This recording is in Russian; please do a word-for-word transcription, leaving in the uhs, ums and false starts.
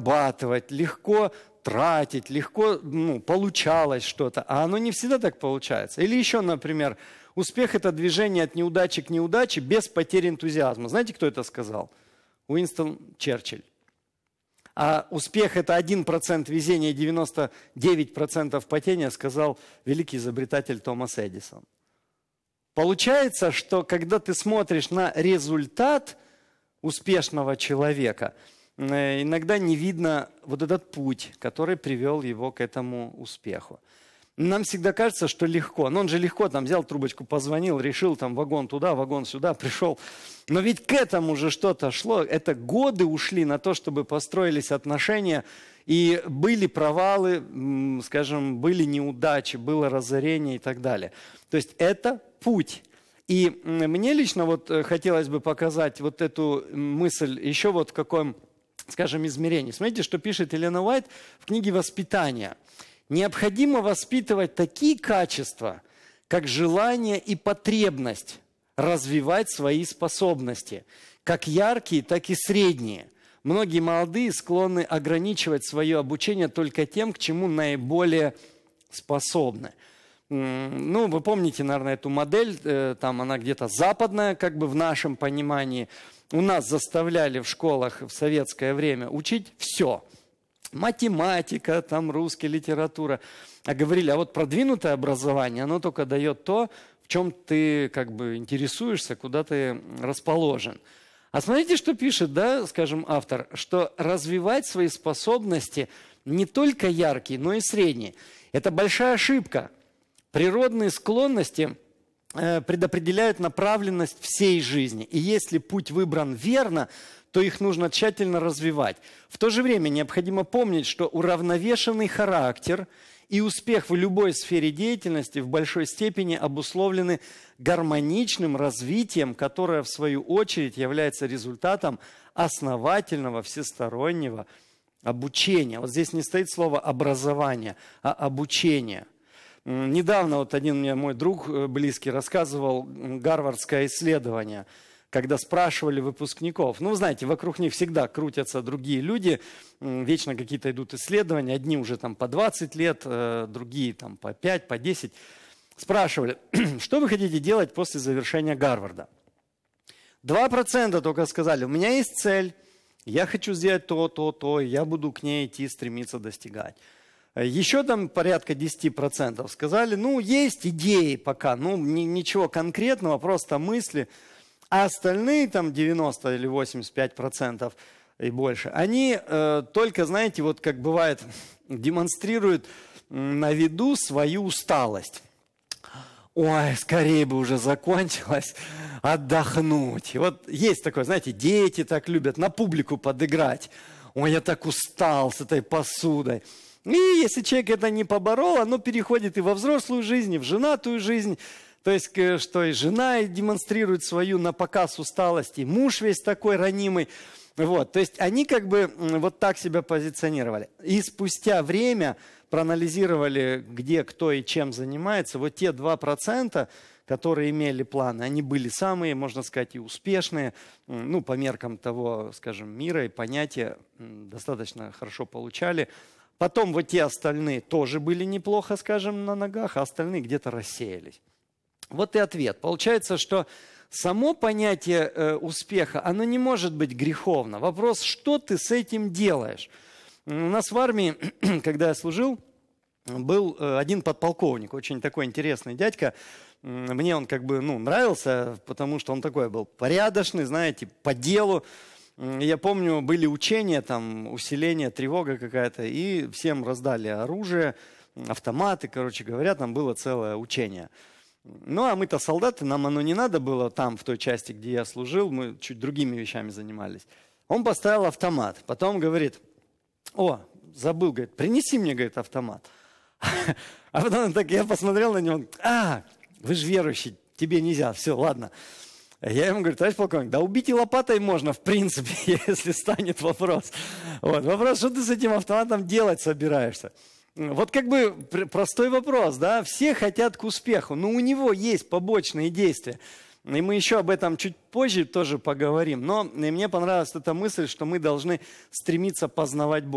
зарабатывать, легко тратить, легко ну, получалось что-то, а оно не всегда так получается. Или еще, например, успех – это движение от неудачи к неудаче без потери энтузиазма. Знаете, кто это сказал? Уинстон Черчилль. А успех – это один процент везения, девяносто девять процентов потения, сказал великий изобретатель Томас Эдисон. Получается, что когда ты смотришь на результат успешного человека, иногда не видно вот этот путь, который привел его к этому успеху. Нам всегда кажется, что легко. Но он же легко там взял трубочку, позвонил, решил там вагон туда, вагон сюда, пришел. Но ведь к этому же что-то шло. Это годы ушли на то, чтобы построились отношения. И были провалы, скажем, были неудачи, было разорение и так далее. То есть это путь. И мне лично вот хотелось бы показать вот эту мысль еще вот в каком, скажем, измерении. Смотрите, что пишет Елена Уайт в книге «Воспитание». Необходимо воспитывать такие качества, как желание и потребность развивать свои способности, как яркие, так и средние. Многие молодые склонны ограничивать свое обучение только тем, к чему наиболее способны. Ну, вы помните, наверное, эту модель, там она где-то западная, как бы в нашем понимании. У нас заставляли в школах в советское время учить все. Математика, там русская литература. А говорили, а вот продвинутое образование, оно только дает то, в чем ты как бы интересуешься, куда ты расположен. А смотрите, что пишет, да, скажем, автор, что развивать свои способности не только яркие, но и средние. Это большая ошибка. Природные склонности э, предопределяют направленность всей жизни. И если путь выбран верно, то их нужно тщательно развивать. В то же время необходимо помнить, что уравновешенный характер и успех в любой сфере деятельности в большой степени обусловлены гармоничным развитием, которое, в свою очередь, является результатом основательного всестороннего обучения. Вот здесь не стоит слово «образование», а «обучение». Недавно вот один мне мой друг близкий рассказывал гарвардское исследование, когда спрашивали выпускников. Ну, знаете, вокруг них всегда крутятся другие люди, вечно какие-то идут исследования, одни уже там по двадцать лет, другие там по пять, по десять. Спрашивали, что вы хотите делать после завершения Гарварда? два процента только сказали, у меня есть цель, я хочу сделать то, то, то, и я буду к ней идти, стремиться достигать. Еще там порядка десять процентов сказали, ну, есть идеи пока, ну, ничего конкретного, просто мысли. А остальные, там девяносто или восемьдесят пять процентов и больше, они э, только, знаете, вот как бывает, демонстрируют на виду свою усталость. Ой, скорее бы уже закончилось, отдохнуть. И вот есть такое, знаете, дети так любят на публику подыграть. Ой, я так устал с этой посудой. И если человек это не поборол, оно переходит и во взрослую жизнь, и в женатую жизнь. То есть, что и жена демонстрирует свою напоказ усталость, и муж весь такой ранимый. Вот. То есть, они как бы вот так себя позиционировали. И спустя время проанализировали, где, кто и чем занимается. Вот те два процента, которые имели планы, они были самые, можно сказать, и успешные. Ну, по меркам того, скажем, мира и понятия достаточно хорошо получали. Потом вот те остальные тоже были неплохо, скажем, на ногах, а остальные где-то рассеялись. Вот и ответ. Получается, что само понятие э, успеха, оно не может быть греховно. Вопрос, что ты с этим делаешь? У нас в армии, когда я служил, был э, один подполковник, очень такой интересный дядька. Мне он как бы ну, нравился, потому что он такой был порядочный, знаете, по делу. Я помню, были учения, там, усиление, тревога какая-то, и всем раздали оружие, автоматы, короче говоря, там было целое учение. Ну, а мы-то солдаты, нам оно не надо было там, в той части, где я служил, мы чуть другими вещами занимались. Он поставил автомат, потом говорит, о, забыл, говорит, принеси мне, говорит, автомат. А потом так я посмотрел на него, а, вы же верующий, тебе нельзя, все, ладно. Я ему говорю, товарищ полковник, да убить и лопатой можно, в принципе, если станет вопрос. Вот, вопрос, что ты с этим автоматом делать собираешься? Вот как бы простой вопрос, да, все хотят к успеху, но у него есть побочные действия. И мы еще об этом чуть позже тоже поговорим. Но мне понравилась эта мысль, что мы должны стремиться познавать Бога.